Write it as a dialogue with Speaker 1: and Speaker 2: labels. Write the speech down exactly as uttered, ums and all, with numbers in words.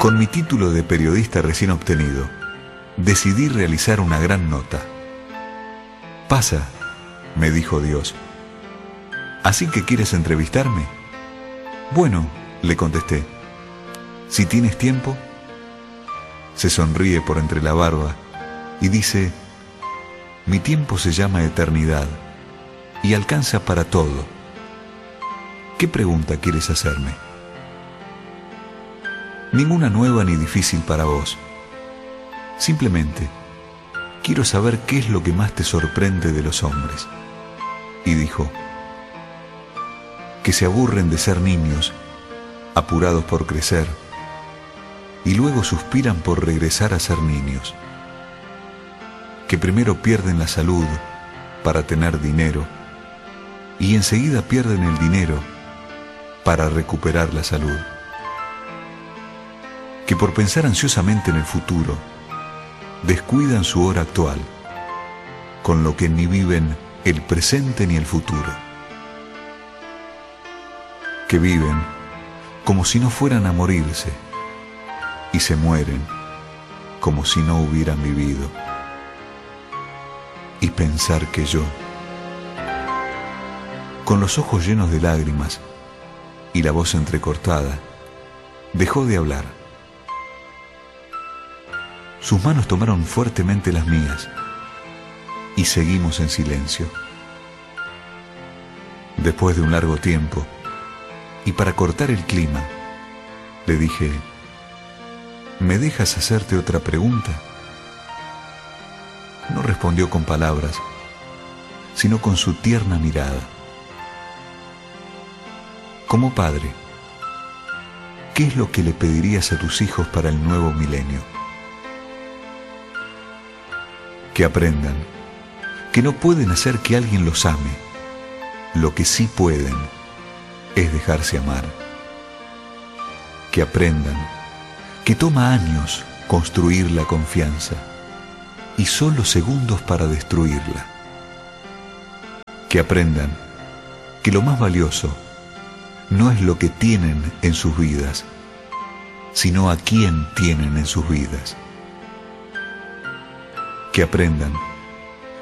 Speaker 1: Con mi título de periodista recién obtenido, decidí realizar una gran nota. «Pasa», me dijo Dios. «¿Así que quieres entrevistarme?» «Bueno», le contesté, «si tienes tiempo». Se sonríe por entre la barba y dice: «Mi tiempo se llama eternidad y alcanza para todo. ¿Qué pregunta quieres hacerme?» «Ninguna nueva ni difícil para vos. Simplemente quiero saber qué es lo que más te sorprende de los hombres». Y dijo: «Que se aburren de ser niños, apurados por crecer, y luego suspiran por regresar a ser niños. Que primero pierden la salud para tener dinero, y enseguida pierden el dinero para recuperar la salud. Que por pensar ansiosamente en el futuro, descuidan su hora actual, con lo que ni viven el presente ni el futuro. Que viven como si no fueran a morirse, y se mueren como si no hubieran vivido. Y pensar que yo, con los ojos llenos de lágrimas y la voz entrecortada, dejó de hablar. Sus manos tomaron fuertemente las mías y seguimos en silencio. Después de un largo tiempo, y para cortar el clima, le dije: «¿Me dejas hacerte otra pregunta?» No respondió con palabras, sino con su tierna mirada. Como padre, ¿qué es lo que le pedirías a tus hijos para el nuevo milenio? Que aprendan que no pueden hacer que alguien los ame. Lo que sí pueden es dejarse amar. Que aprendan que toma años construir la confianza y solo segundos para destruirla. Que aprendan que lo más valioso no es lo que tienen en sus vidas, sino a quién tienen en sus vidas. Que aprendan